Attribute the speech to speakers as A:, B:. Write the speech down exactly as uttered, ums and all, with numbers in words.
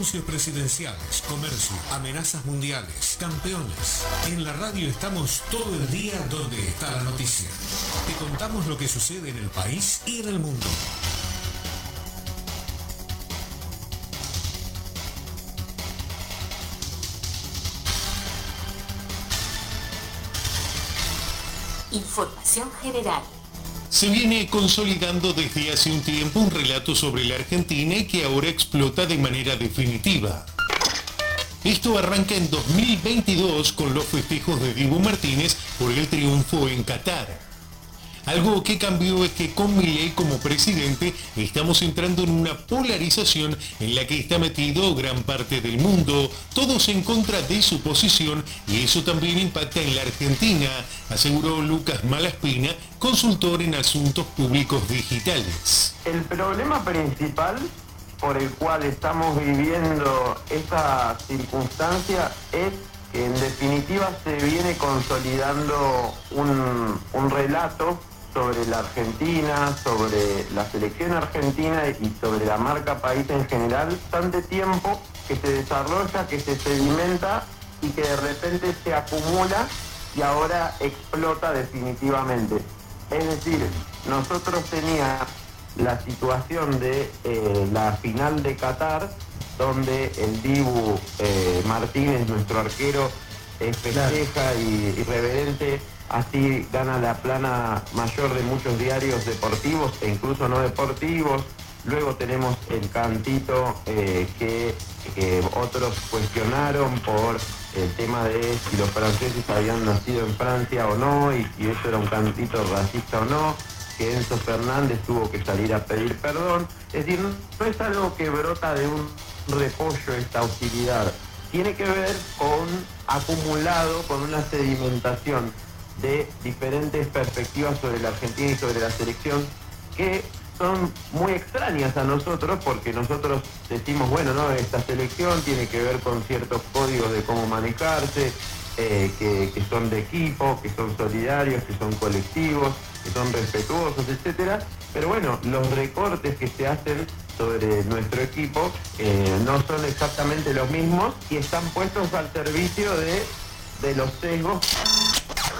A: anuncios presidenciales, comercio, amenazas mundiales, campeones. En la radio estamos todo el día donde está la noticia. Te contamos lo que sucede en el país y en el mundo.
B: Información general.
C: Se viene consolidando desde hace un tiempo un relato sobre la Argentina que ahora explota de manera definitiva. Esto arranca en dos mil veintidós con los festejos de Dibu Martínez por el triunfo en Qatar. Algo que cambió es que con Milei como presidente estamos entrando en una polarización en la que está metido gran parte del mundo, todos en contra de su posición, y eso también impacta en la Argentina, aseguró Lucas Malaspina, consultor en asuntos públicos digitales.
D: El problema principal por el cual estamos viviendo esta circunstancia es que en definitiva se viene consolidando un, un relato sobre la Argentina, sobre la selección argentina y sobre la marca país en general, tanto tiempo que se desarrolla, que se sedimenta y que de repente se acumula y ahora explota definitivamente. Es decir, nosotros teníamos la situación de eh, la final de Qatar, donde el Dibu eh, Martínez, nuestro arquero, eh, festeja y irreverente, así gana la plana mayor de muchos diarios deportivos e incluso no deportivos. Luego tenemos el cantito eh, que, que otros cuestionaron por el tema de si los franceses habían nacido en Francia o no, y si eso era un cantito racista o no, que Enzo Fernández tuvo que salir a pedir perdón. Es decir, no es algo que brota de un repollo esta hostilidad, tiene que ver con acumulado, con una sedimentación de diferentes perspectivas sobre la Argentina y sobre la selección que son muy extrañas a nosotros, porque nosotros decimos, bueno, no, esta selección tiene que ver con ciertos códigos de cómo manejarse, eh, que, que son de equipo, que son solidarios, que son colectivos, que son respetuosos, etcétera. Pero bueno, los recortes que se hacen sobre nuestro equipo eh, no son exactamente los mismos y están puestos al servicio de, de los sesgos